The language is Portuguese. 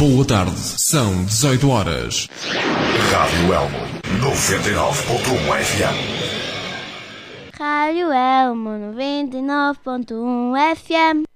Boa tarde, são 18 horas. Rádio Elmo 99.1 FM. Rádio Elmo 99.1 FM.